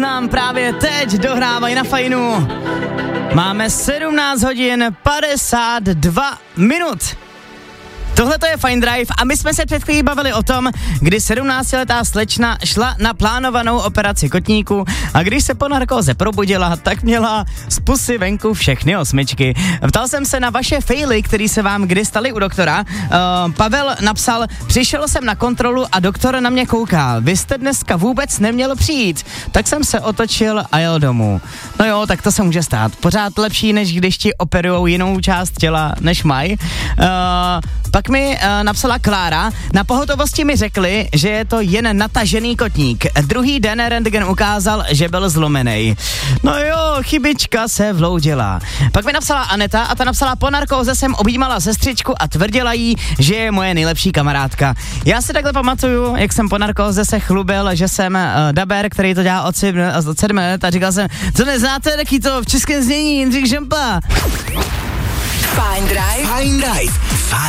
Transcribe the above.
Nám právě teď dohrávají na fajnu. Máme 17 hodin 52 minut. Tohle to je Fine Drive a my jsme se před chvílí bavili o tom, kdy 17letá slečna šla na plánovanou operaci kotníku a když se po narkóze probudila, tak měla z pusy venku všechny 8. Ptal jsem se na vaše faily, které se vám kdy staly u doktora. Pavel napsal, přišel jsem na kontrolu a doktor na mě kouká. Vy jste dneska vůbec neměl přijít. Tak jsem se otočil a jel domů. No jo, tak to se může stát. Pořád lepší, než když ti operujou jinou část těla, než mají. Pak mi napsala Klára, na pohotovosti mi řekli, že je to jen natažený kotník. Druhý den rentgen ukázal, že byl zlomený. No jo, chybička se vloudila. Pak mi napsala Aneta a ta napsala, po narkóze jsem objímala sestřičku a tvrdila jí, že je moje nejlepší kamarádka. Já si takhle pamatuju, jak jsem po narkóze se chlubil, že jsem daber, který to dělá od 7 let a říkal jsem, co neznáte, taky to v českém znění Jindřich Žempa. Fine Drive.